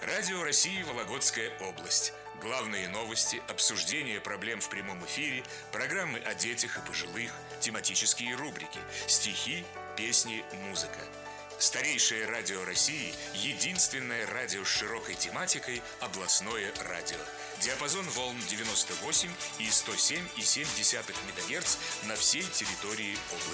Радио России Вологодская область. Главные новости, обсуждение проблем в прямом эфире, программы о детях и пожилых, тематические рубрики, стихи, песни, музыка. Старейшее радио России – единственное радио с широкой тематикой – областное радио. Диапазон волн 98 и 107,7 МГц на всей территории области.